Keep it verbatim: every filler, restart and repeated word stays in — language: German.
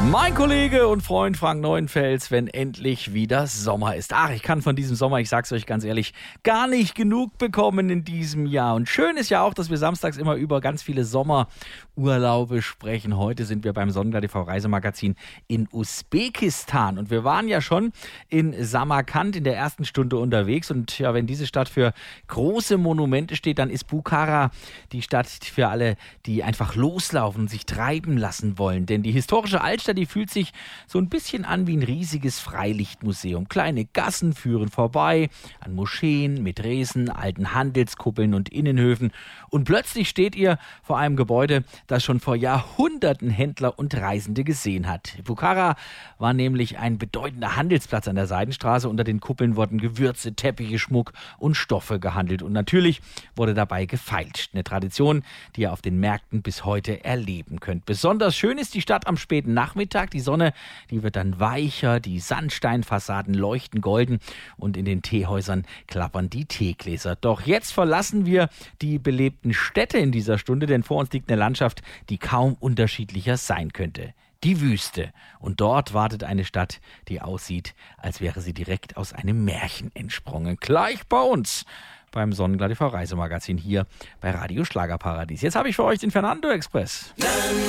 Mein Kollege und Freund Frank Neuenfels, wenn endlich wieder Sommer ist. Ach, ich kann von diesem Sommer, ich sag's euch ganz ehrlich, gar nicht genug bekommen in diesem Jahr. Und schön ist ja auch, dass wir samstags immer über ganz viele Sommerurlaube sprechen. Heute sind wir beim Sonnenblatt T V Reisemagazin in Usbekistan. Und wir waren ja schon in Samarkand in der ersten Stunde unterwegs. Und ja, wenn diese Stadt für große Monumente steht, dann ist Bukhara die Stadt für alle, die einfach loslaufen und sich treiben lassen wollen. Denn die historische Altstadt, die fühlt sich so ein bisschen an wie ein riesiges Freilichtmuseum. Kleine Gassen führen vorbei an Moscheen, Medresen, alten Handelskuppeln und Innenhöfen. Und plötzlich steht ihr vor einem Gebäude, das schon vor Jahrhunderten Händler und Reisende gesehen hat. Bukhara war nämlich ein bedeutender Handelsplatz an der Seidenstraße. Unter den Kuppeln wurden Gewürze, Teppiche, Schmuck und Stoffe gehandelt. Und natürlich wurde dabei gefeilscht. Eine Tradition, die ihr auf den Märkten bis heute erleben könnt. Besonders schön ist die Stadt am späten Nachmittag. Die Sonne, die wird dann weicher, die Sandsteinfassaden leuchten golden und in den Teehäusern klappern die Teegläser. Doch jetzt verlassen wir die belebten Städte in dieser Stunde, denn vor uns liegt eine Landschaft, die kaum unterschiedlicher sein könnte. Die Wüste. Und dort wartet eine Stadt, die aussieht, als wäre sie direkt aus einem Märchen entsprungen. Gleich bei uns beim Sonnenblatt T V Reisemagazin hier bei Radio Schlagerparadies. Jetzt habe ich für euch den Fernando Express.